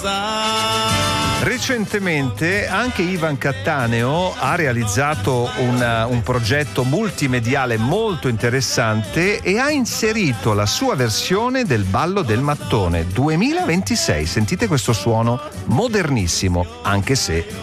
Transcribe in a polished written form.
Recentemente anche Ivan Cattaneo ha realizzato un progetto multimediale molto interessante e ha inserito la sua versione del Ballo del Mattone 2026. Sentite questo suono modernissimo, anche se